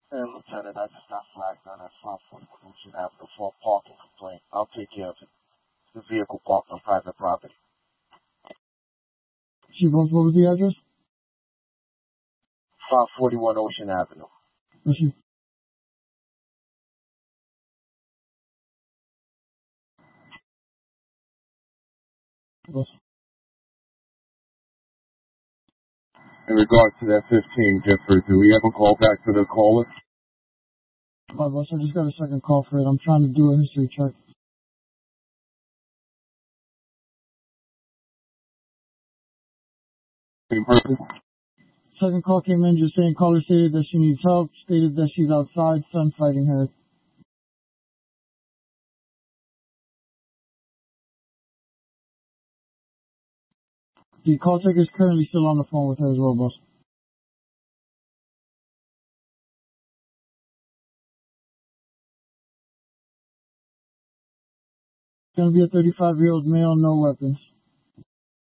And Lieutenant, I just got flagged on at 541 Ocean Avenue for a parking complaint. I'll take care of it. The vehicle parked on private property. Chief, what was the address? 541 Ocean Avenue. Chief. Boss. In regards to that 15 Gifford, do we ever call back to the caller? My boss, I just got a second call for it. I'm trying to do a history check. Same person? Second call came in just saying caller stated that she needs help, stated that she's outside, son fighting her. The call taker is currently still on the phone with her as well, boss. It's gonna be a 35-year-old male, no weapons.